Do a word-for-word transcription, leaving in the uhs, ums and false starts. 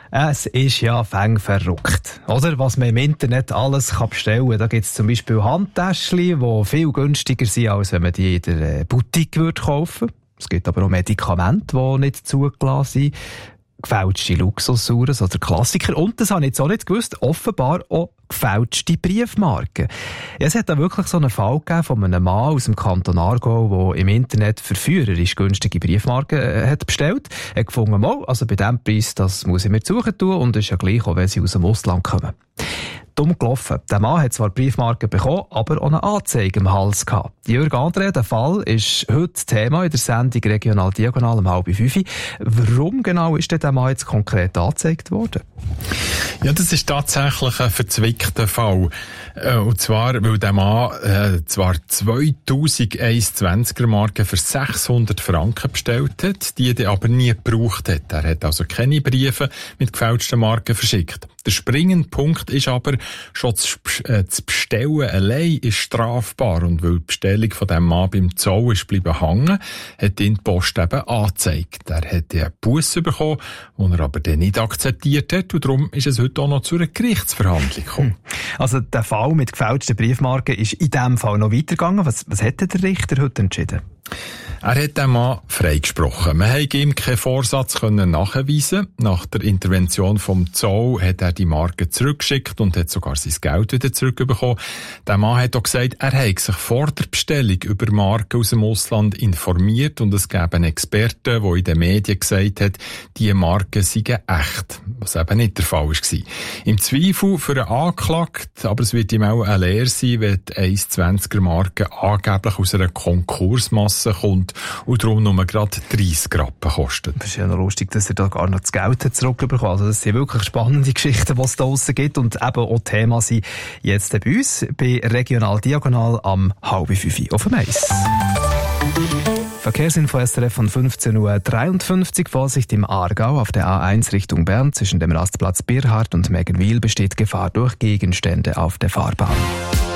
Es ist ja fäng verrückt. Oder? Was man im Internet alles kann bestellen kann. Da gibt es zum Beispiel Handtäschchen, die viel günstiger sind, als wenn man die in der Boutique kaufen würde. Es gibt aber auch Medikamente, die nicht zugelassen sind. Gefälschte Luxusuhren oder Klassiker. Und das habe ich jetzt auch nicht gewusst, offenbar auch gefälschte Briefmarken. Ja, es hat da wirklich so einen Fall gegeben von einem Mann aus dem Kanton Aargau, der im Internet verführerisch günstige Briefmarken äh, hat bestellt. Er hat gefunden, mal, also bei diesem Preis, das muss ich mir suchen tun und ist ja gleich, auch wenn sie aus dem Ausland kommen. Dumm gelaufen. Der Mann hat zwar Briefmarken bekommen, aber auch eine Anzeige im Hals gehabt. Jürg André, der Fall ist heute Thema in der Sendung Regional Diagonal um halb fünf. Warum genau ist denn der Mann jetzt konkret angezeigt worden? Ja, das ist tatsächlich ein verzwickter Fall. Und zwar, weil der Mann äh, zwar zweitausendzwanziger Marken für sechshundert Franken bestellt hat, die er aber nie gebraucht hat. Er hat also keine Briefe mit gefälschten Marken verschickt. Der springende Punkt ist aber, schon das Bestellen allein ist strafbar. Und weil die Bestellung von diesem Mann beim Zoll ist bleiben hängen, hat ihn die Post eben angezeigt. Er hat einen Buss bekommen, den er aber dann nicht akzeptiert hat. Und darum ist es heute auch noch zu einer Gerichtsverhandlung gekommen. Also der Fall mit gefälschten Briefmarken ist in diesem Fall noch weitergegangen. Was, was hat der Richter heute entschieden? Er hat den Mann freigesprochen. Man konnte ihm keinen Vorsatz nachweisen. Nach der Intervention vom Zoll hat er die Marke zurückgeschickt und hat sogar sein Geld wieder zurückbekommen. Der Mann hat auch gesagt, er habe sich vor der Bestellung über Marken aus dem Ausland informiert und es gäbe einen Experten, der in den Medien gesagt hat, diese Marken seien echt, was eben nicht der Fall war. Im Zweifel für einen Anklagten, aber es wird ihm auch eine Lehre sein, wenn die eins zwanziger Marke angeblich aus einer Konkursmasse kommt und darum nur gerade dreissig Rappen kostet. Das ist ja noch lustig, dass er da gar noch das Geld zurückbekommen. Also das sind wirklich spannende Geschichten, die es da draussen gibt und eben auch Thema sind jetzt bei uns bei Regional Diagonal am halb fünf auf dem Eis. Verkehrsinfo S R F von fünfzehn Uhr dreiundfünfzig. Vorsicht im Aargau auf der A eins Richtung Bern zwischen dem Rastplatz Birhard und Meggenwil besteht Gefahr durch Gegenstände auf der Fahrbahn.